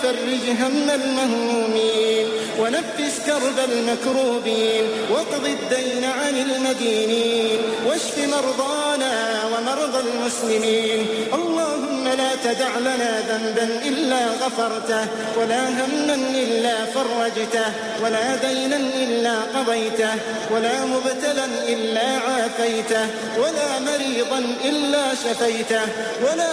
فرج هم المهمومين ونفس كرب المكروبين واقض الدين عن المدينين واشف مرضانا ومرضى المسلمين. اللهم لا تدع لنا ذنبا إلا غفرته ولا هما إلا فرجته ولا دينا إلا قضيته ولا مبتلا إلا عافيته ولا مريضا إلا شفيته ولا